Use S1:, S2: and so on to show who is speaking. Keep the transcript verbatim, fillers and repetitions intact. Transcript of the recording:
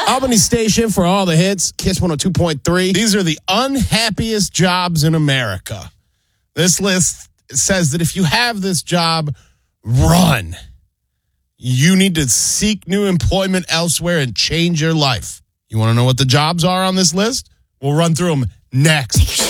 S1: Albany Station for all the hits. Kiss one oh two point three. These are the unhappiest jobs in America. This list says that if you have this job, run. You need to seek new employment elsewhere and change your life. You want to know what the jobs are on this list? We'll run through them next.